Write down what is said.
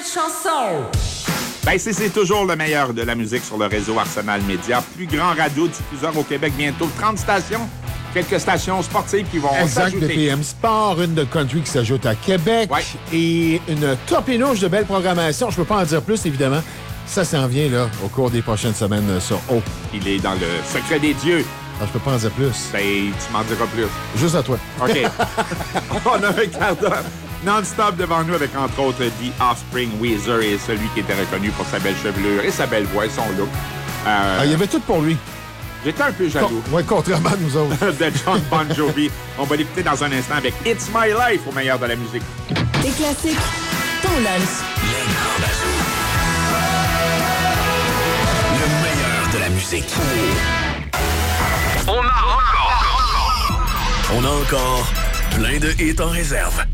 chanson. Ben, c'est toujours le meilleur de la musique sur le réseau Arsenal Média. Plus grand radio-diffuseur au Québec, bientôt 30 stations. Quelques stations sportives qui vont s'ajouter. Exact, de PM Sport, une de country qui s'ajoute à Québec. Ouais. Et une topinouche de belle programmation. Je peux pas en dire plus, évidemment. Ça s'en vient, là, au cours des prochaines semaines sur O. Il est dans le secret des dieux. Alors, je peux pas en dire plus. Ben, tu m'en diras plus. Juste à toi. OK. On a un quart d'heure non-stop devant nous avec, entre autres, The Offspring, Weezer et celui qui était reconnu pour sa belle chevelure et sa belle voix et son look. Il y avait tout pour lui. J'étais un peu jaloux. Oui, contrairement à nous autres. De John Bon Jovi. On va l'écouter dans un instant avec It's My Life au meilleur de la musique. Des classiques, ton lunch. Les grands bazous. Le meilleur de la musique. On a encore plein de hits en réserve.